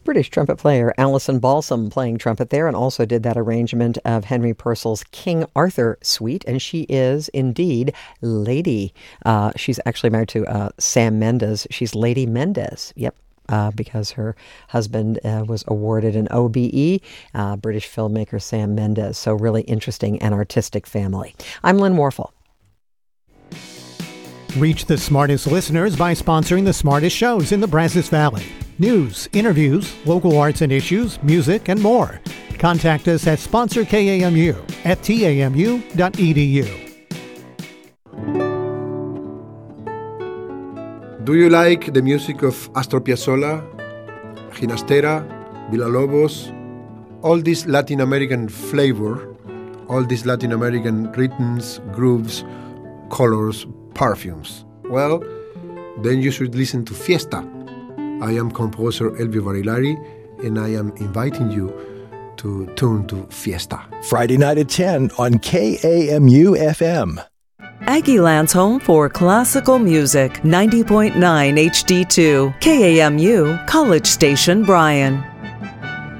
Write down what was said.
British trumpet player Alison Balsam playing trumpet there, and also did that arrangement of Henry Purcell's King Arthur Suite, and she is indeed Lady. She's actually married to Sam Mendes. She's Lady Mendez. Yep. Because her husband was awarded an OBE, British filmmaker Sam Mendes. So really interesting and artistic family. I'm Lynn Warfel. Reach the smartest listeners by sponsoring the smartest shows in the Brazos Valley. News, interviews, local arts and issues, music, and more. Contact us at sponsorKAMU@tamu.edu. Do you like the music of Astor Piazzolla, Ginastera, Villalobos, all this Latin American flavor, all these Latin American rhythms, grooves, colors, perfumes? Well, then you should listen to Fiesta. I am composer Elvio Barilari, and I am inviting you to tune to Fiesta. Friday night at 10 on KAMU-FM. Aggieland's home for classical music, 90.9 HD2, KAMU, College Station, Bryan.